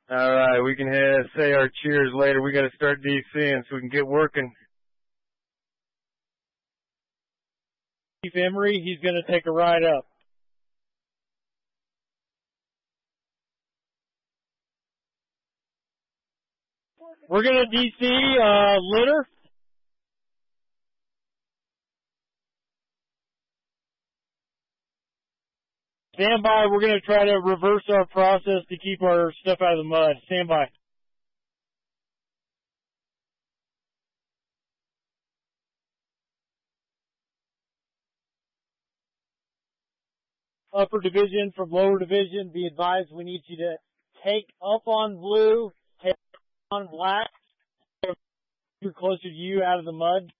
All right, we can say our cheers later. We got to start DCing so we can get working. Chief Emery, he's going to take a ride up. We're going to DC litter. Stand by. We're going to try to reverse our process to keep our stuff out of the mud. Stand by. Upper division from lower division, be advised we need you to take up on blue, take on black, closer to you out of the mud.